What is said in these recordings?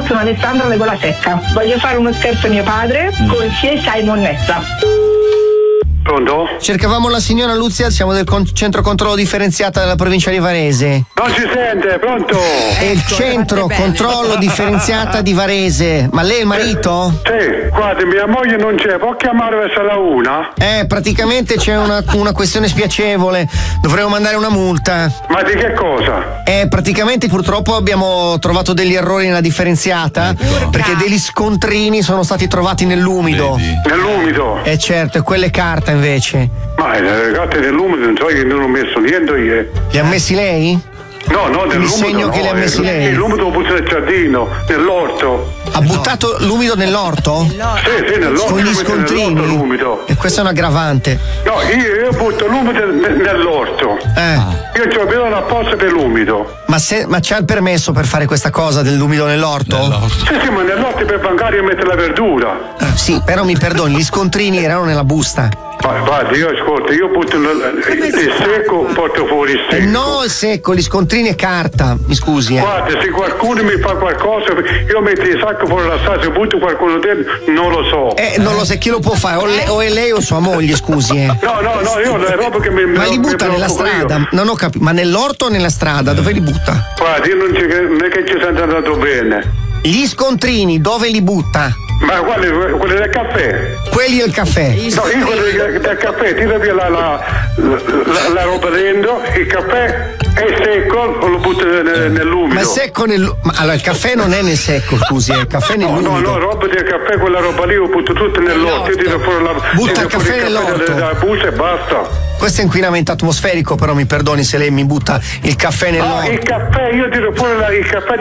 sono Alessandra da Gola Secca. Voglio fare uno scherzo a mio padre con Chiesa e Monnezza. Pronto? Cercavamo la signora Luzia, siamo del centro controllo differenziata della provincia di Varese. Non si sente, pronto? È il centro controllo differenziata di Varese. Ma lei è il marito? Sì, guarda, mia moglie non c'è, può chiamare verso la 1? Praticamente c'è una questione spiacevole. Dovremmo mandare una multa. Ma di che cosa? Praticamente purtroppo abbiamo trovato degli errori nella differenziata perché degli scontrini sono stati trovati nell'umido. Nell'umido? Certo, e quelle carta invece. Ma le carte nell'umido non so che non ho messo niente io. Li ha messi lei? No, nell'umido. Il segno che li ha messi lei? L'umido lo butto nel giardino, nell'orto. Ha buttato l'umido nell'orto? Sì, nell'orto. Con gli scontrini? L'umido. E questa è un aggravante. No, io butto l'umido nell'orto. Io ci ho bisogno apposta per l'umido. Ma c'ha il permesso per fare questa cosa dell'umido nell'orto? Sì, ma nell'orto per bancario mettere la verdura. Sì, però mi perdoni, gli scontrini erano nella busta. Guarda, io ascolta, io butto il secco, porto fuori il secco. No, il secco, gli scontrini e carta, mi scusi. Guarda, se qualcuno mi fa qualcosa, io metto il sacco fuori la strada, se butto qualcuno dentro, non lo so. Non lo so, chi lo può fare? O è lei o sua moglie, scusi. No, io la roba che Ma li butta nella strada? Io. Non ho capito, ma nell'orto o nella strada? Dove li butta? Guarda, io non è che ci sono andato bene. Gli scontrini, dove li butta? Ma quelli del caffè. Quelli del caffè? No, io quelli del caffè, tira via la roba dentro, il caffè è secco, lo butto nell'umido. Ma è secco ma allora il caffè non è nel secco, scusi, è il caffè nell'umido. No, roba del caffè, quella roba lì, lo butto tutto nell'orto, io tiro fuori butta il caffè nell'orto. Dalla busta e basta. Questo è inquinamento atmosferico, però mi perdoni se lei mi butta il caffè nell'orto. Il caffè, io tiro fuori il caffè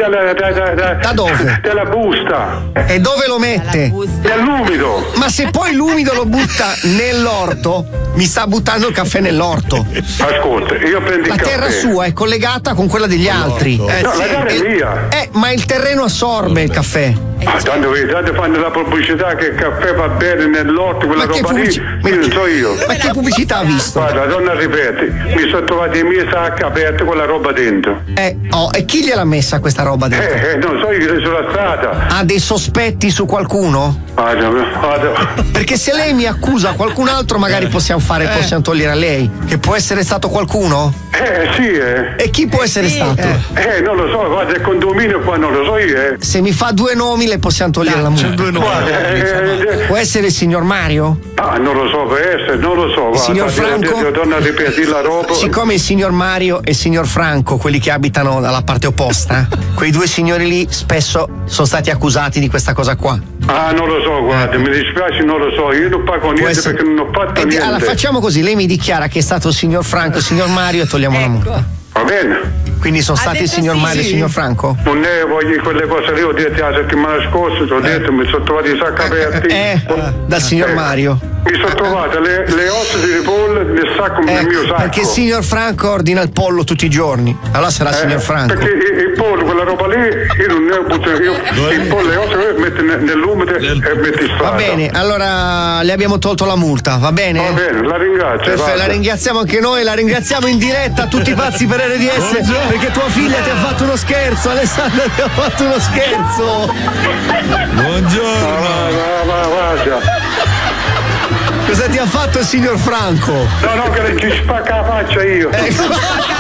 da dove? Dalla busta. E dove lo mette? Nell'umido. Ma se poi l'umido lo butta nell'orto, mi sta buttando il caffè nell'orto. Ascolta, io prendo il caffè. La terra sua è collegata con quella degli altri. No, la terra è mia. Ma il terreno assorbe il caffè. Tanto fanno la pubblicità che il caffè va bene nell'orto, quella roba lì, non so io. Ma che pubblicità ha visto? Guarda, donna ripeti, mi sono trovati i miei sacchi aperti con la roba dentro. E chi gliel'ha messa questa roba dentro? Non so io, sulla strada. Ha dei sospetti su qualcuno? Vado. Perché se lei mi accusa qualcun altro magari possiamo togliere a lei. Che può essere stato qualcuno? Sì. E chi può essere stato? Non lo so, guarda, il condominio qua non lo so io. Se mi fa due nomi le possiamo togliere la multa. C'è due nomi. Può essere il signor Mario? Non lo so, può essere, non lo so. Il signor Franco? Donna ripeti la roba. Siccome il signor Mario e il signor Franco, quelli che abitano dalla parte opposta, quei due signori lì spesso sono stati accusati di questa cosa qua. Non lo so, guarda, mi dispiace, non lo so, io non pago niente perché non ho fatto niente. Allora facciamo così, lei mi dichiara che è stato il signor Franco e il signor Mario e togliamo la multa. Va bene. Quindi sono stati il signor Mario e il signor Franco? Non ne voglio quelle cose lì, ho detto la settimana scorsa, ti ho detto, mi sono trovati i sacchi aperti. Dal signor Mario. Mi sono trovate le ossa di pollo nel sacco del mio sacco. Perché il signor Franco ordina il pollo tutti i giorni. Allora sarà il signor Franco. Perché il pollo, quella roba lì, io non ne ho butto, il pollo e le ossa metto nell'umido e metto in strada. Va bene, allora le abbiamo tolto la multa, va bene? Va bene, la ringrazio. Perfetto, la ringraziamo anche noi, la ringraziamo in diretta a tutti i pazzi per RDS. Perché tua figlia ti ha fatto uno scherzo, Alessandra ti ha fatto uno scherzo. Buongiorno. Guarda. Cosa ti ha fatto il signor Franco? No, che ci spacca la faccia io.